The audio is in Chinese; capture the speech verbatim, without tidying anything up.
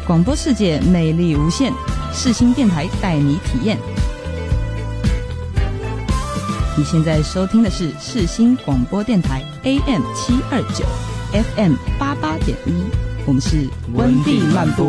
广播世界魅力无限，世新电台带你体验。你现在收听的是世新广播电台 A M 七二九 F M 八八点一，我们是温蒂漫步。